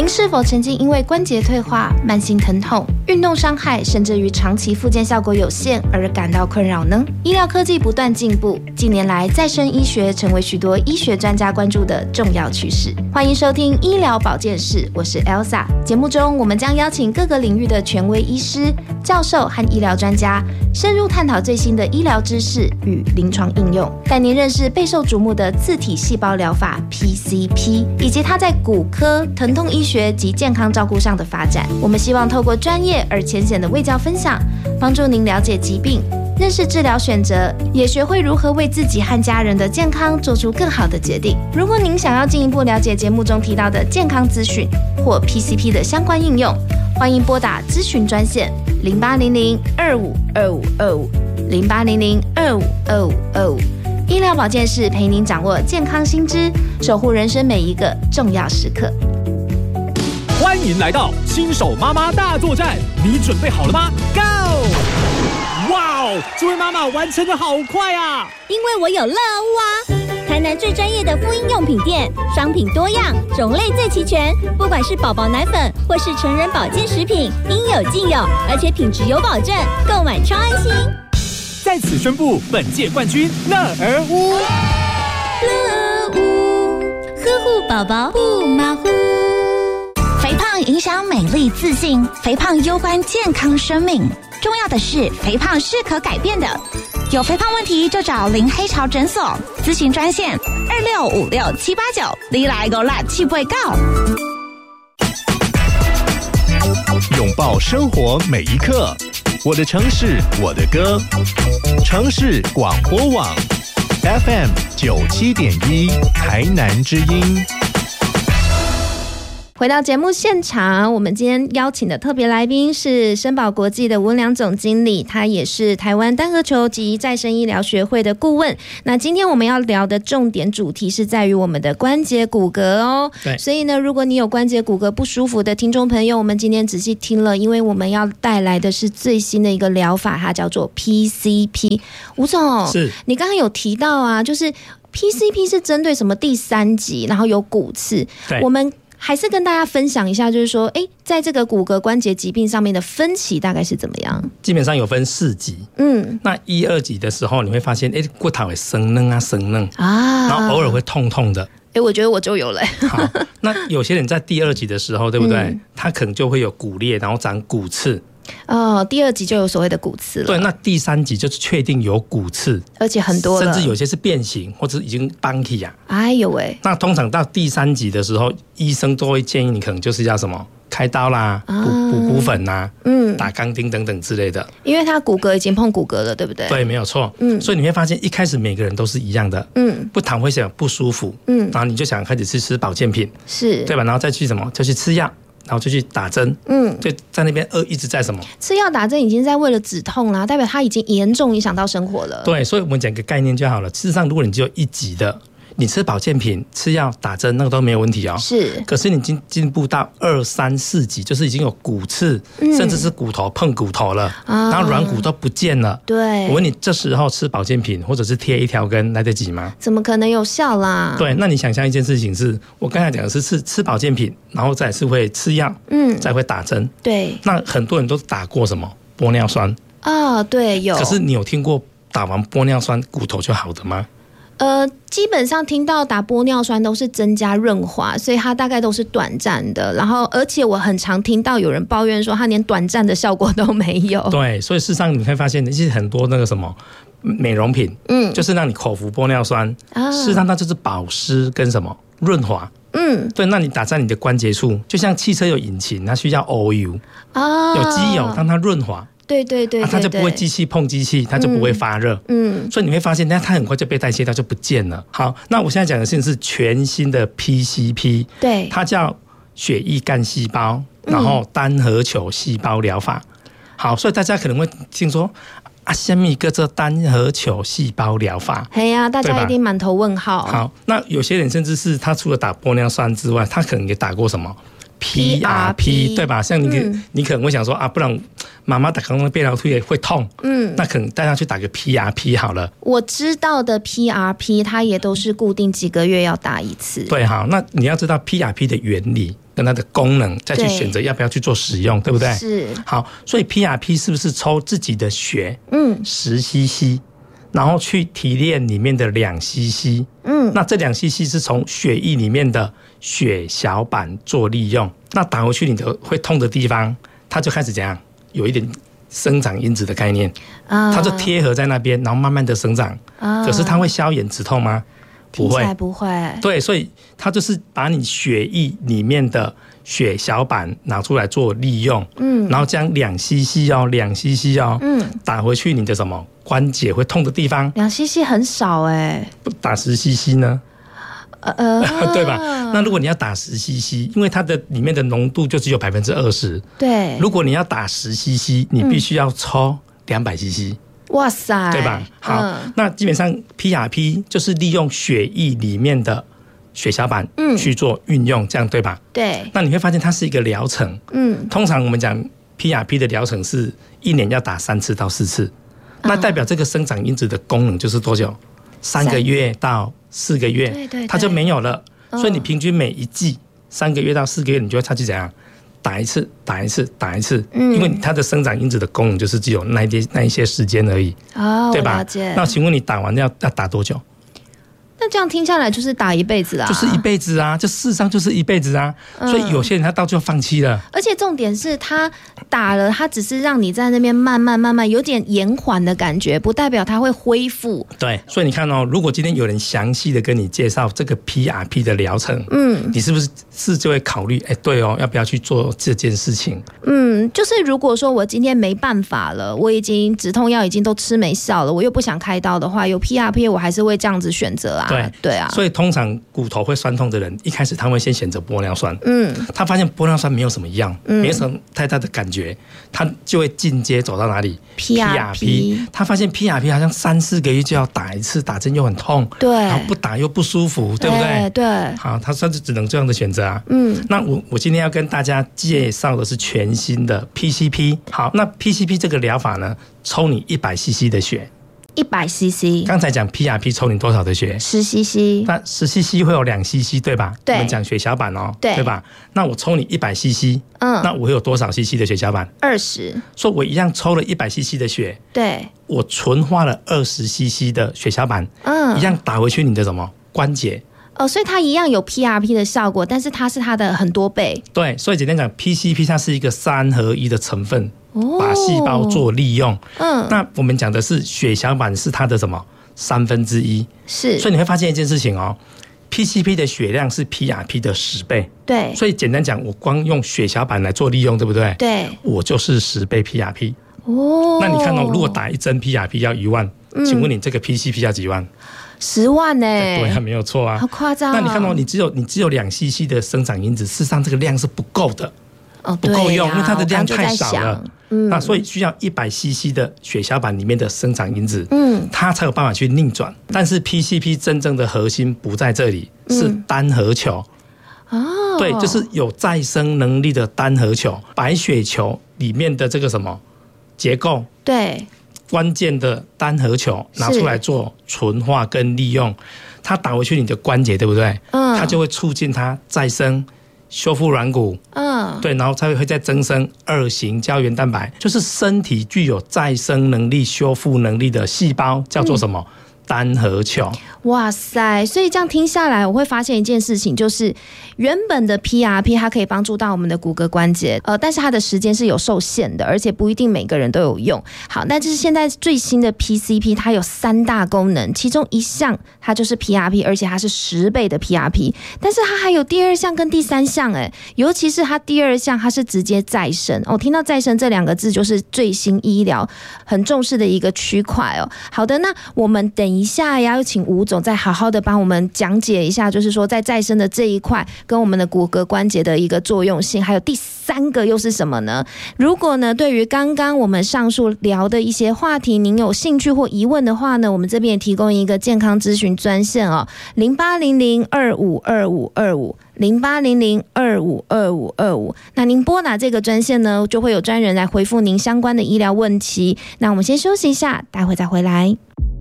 是否曾经因为关节退化、慢性疼痛、运动伤害，甚至于长期复健效果有限而感到困扰呢？医疗科技不断进步，近年来再生医学成为许多医学专家关注的重要趋势。欢迎收听医疗保健室，我是 Elsa。节目中我们将邀请各个领域的权威医师、教授和医疗专家，深入探讨最新的医疗知识与临床应用，带您认识备受瞩目的自体细胞疗法 PCP， 以及它在骨科、疼痛医学及健康照顾上的发展。我们希望透过专业而浅显的卫教分享，帮助您了解疾病，认识治疗选择，也学会如何为自己和家人的健康做出更好的决定。如果您想要进一步了解节目中提到的健康资讯或 PCP 的相关应用，欢迎拨打咨询专线0800-252525，0800-252525。医疗保健室陪您掌握健康新知，守护人生每一个重要时刻。 欢迎来到新手妈妈大作战，你准备好了吗 ？Go！ 哇哦，这位妈妈完成的好快啊！ 因为我有乐屋啊，台南最专业的妇婴用品店，商品多样，种类最齐全，不管是宝宝奶粉或是成人保健食品，应有尽有，而且品质有保证，购买超安心。 在此宣布本届冠军乐儿屋。 乐屋呵护宝宝不马虎。 肥胖影响美丽自信，肥胖攸关健康生命。重要的是，肥胖是可改变的。有肥胖问题就找林黑潮诊所咨询专线2656-789，你来个辣气不告。 拥抱生活每一刻，我的城市，我的歌。城市广播网 FM 97.1，台南之音。 回到节目现场，我们今天邀请的特别来宾是生保国际的文良总经理，他也是台湾单核球及再生医疗学会的顾问。那今天我们要聊的重点主题是在于我们的关节骨骼哦。 对， 所以呢，如果你有关节骨骼不舒服的听众朋友，我们今天仔细听了，因为我们要带来的是最新的一个疗法，它叫做 PCP。吴总， 是你刚刚有提到啊，就是 PCP 是针对什么第3级，然后有骨刺，我们还是跟大家分享一下，就是说，在这个骨骼关节疾病上面的分期大概是怎么样？ 基本上有分4级。那1、2级的时候，你会发现，骨头会生嫩啊，然后偶尔会痛痛的。 我觉得我就有了。 好，那有些人在第2级的时候，对不对？他可能就会有骨裂，然后长骨刺。 第2级就有所谓的骨刺了。 对，那第3级就是确定有骨刺， 而且很多了， 甚至有些是变形或者已经崩起啊。 哎呦喂！ 那通常到第3级的时候，医生都会建议你可能就是要什么开刀啦、补骨粉啦、打钢钉等等之类的， 因为它骨骼已经碰骨骼了，对不对？ 对，没有错。所以你会发现一开始每个人都是一样的，不躺会想不舒服，然后你就想开始去吃保健品， 是对吧？然后再去什么，就去吃药。然后就去打针，就在那边一直在什么吃药打针已经在为了止痛啦，代表它已经严重影响到生活了。 对，所以我们讲个概念就好了。事实上，如果你只有1级的，你吃保健品、吃药、打针，那个都没有问题哦。 是， 可是你已经进步到2、3、4级，就是已经有骨刺，甚至是骨头碰骨头了，然后软骨都不见了。 对， 我问你，这时候吃保健品或者是贴一条根来得及吗？ 怎么可能有效啦？ 对，那你想象一件事情是，我刚才讲的是吃保健品，然后再是会吃药，再会打针。 对， 那很多人都打过什么玻尿酸啊？对，有。 可是你有听过打完玻尿酸骨头就好的吗？ 基本上听到打玻尿酸都是增加润滑，所以它大概都是短暂的。然后，而且我很常听到有人抱怨说，它连短暂的效果都没有。 对，所以事实上你会发现，其实很多那个什么美容品，就是让你口服玻尿酸，事实上它就是保湿跟什么润滑。对，那你打在你的关节处，就像汽车有引擎，它需要 oil，有机油让它润滑。 对， 它就不会机器碰机器，它就不会发热。所以你会发现，但它很快就被代谢掉，就不见了。好，那我现在讲的是全新的 PCP， 对， 它叫血液干细胞，然后单核球细胞疗法。好，所以大家可能会听说什么叫做单核球细胞疗法？ 嘿呀，大家一定满头问号。 好，那有些人甚至是他除了打玻尿酸之外，他可能也打过什么 PRP 对吧？像你可能会想说啊，不然妈妈打刚刚便条腿会痛，那可能带她去打个 PRP 好了。 我知道的 PRP 它也都是固定几个月要打一次。 对，好，那你要知道 PRP 的原理跟它的功能，再去选择要不要去做使用，对不对？ 是。 好，所以 PRP 是不是抽自己的血10cc，然后去提炼里面的2cc，那这2cc是从血液里面的血小板做利用，那打回去你的会痛的地方，它就开始怎样，有一点生长因子的概念，它就贴合在那边，然后慢慢的生长。可是它会消炎止痛吗？不会， 不会。 对，所以它就是把你血液里面的血小板拿出来做利用，然后将2cc 哦，打回去你的什么关节会痛的地方。 2cc 很少打10cc 呢？对吧？那如果你要打10cc，因为它的里面的浓度就只有20%， 对。 如果你要打10cc，你必须要抽200cc。 哇塞， 对吧？好，那基本上 PRP 就是利用血液里面的血小板去做运用，这样对吧？ 对。 那你会发现它是一个疗程，通常我们讲 PRP 的疗程是1年要打3次到4次，那代表这个生长因子的功能就是多久？3个月到4个月，对，它就没有了。所以你平均每一季3个月到4个月，你就会差去怎样？打一次，因为它的生长因子的功能就是只有那一些时间而已，对吧？那请问你打完要打多久？ 那这样听下来就是打一辈子啊， 就是一辈子啊，这事实上就是一辈子啊。所以有些人他到最后放弃了， 而且重点是他打了，他只是让你在那边慢慢有点延缓的感觉，不代表他会恢复。 对，所以你看哦，如果今天有人详细的跟你介绍这个 PRP 的疗程，你是不是就会考虑，对哦，要不要去做这件事情？ 就是如果说我今天没办法了，我已经止痛药已经都吃没效了，我又不想开刀的话，有 PRP 我还是会这样子选择啊。对啊， 所以通常骨头会酸痛的人，一开始他会先选择玻尿酸。他发现玻尿酸没有什么样，没什么太大的感觉，他就会进阶走到哪里 ？PRP。他发现 PRP 好像3-4个月就要打一次，打针又很痛， 对， 然后不打又不舒服，对不对？ 对。 好，他算是只能这样的选择啊。那我今天要跟大家介绍的是全新的 PCP。好，那 PCP 这个疗法呢，抽你100cc 的血。 100cc， 刚才讲 PRP 抽你多少的血 ？10cc。 那10cc 会有2cc 对吧？ 对， 我们讲血小板哦，对吧？那我抽你100cc，那我会有多少 cc 的血小板 ？20。 所以我一样抽了100cc 的血， 对， 我纯化了20cc 的血小板，一样打回去你的什么关节？ 所以它一样有 PRP 的效果，但是它是它的很多倍。对， 所以简单讲 ，PCP 它是一个3合1的成分。把细胞做利用，那我们讲的是血小板是它的什么1/3？是，所以你会发现一件事情哦 ，PCP 的血量是 PRP 的10倍，对，所以简单讲，我光用血小板来做利用，对不对？对，我就是10倍 PRP。那你看哦，如果打一针 PRP 要1万，请问你这个 PCP 要几万？10万呢？对啊，没有错啊，好夸张。那你看哦，你只有2cc 的生长因子，事实上这个量是不够的。不够用，因为它的量太少了。那所以需要100cc 的血小板里面的生长因子，它才有办法去逆转。但是 PCP 真正的核心不在这里，是单核球。对，就是有再生能力的单核球，白血球里面的这个什么结构，对，关键的单核球拿出来做纯化跟利用，它打回去你的关节，对不对？它就会促进它再生。修复软骨，对，然后才会再增生2型胶原蛋白，就是身体具有再生能力、修复能力的细胞，叫做什么？单核球。哇塞！ 所以这样听下来，我会发现一件事情，就是原本的 PRP 它可以帮助到我们的骨骼关节，但是它的时间是有受限的，而且不一定每个人都有用。好，那这是现在最新的 PCP， 它有3大功能，其中一项它就是 PRP， 而且它是10倍的 PRP， 但是它还有第2项跟第3项，尤其是它第2项，它是直接再生。听到再生这2个字，就是最新医疗很重视的一个区块哦。好的，那我们等一下要请吴总再好好的帮我们讲解一下，就是说在再生的这一块跟我们的骨骼关节的一个作用性，还有第3个又是什么呢？如果呢对于刚刚我们上述聊的一些话题您有兴趣或疑问的话呢，我们这边也提供一个健康咨询专线哦，0800252525 0800252525，那您拨打这个专线呢，就会有专人来回复您相关的医疗问题。那我们先休息一下，待会再回来。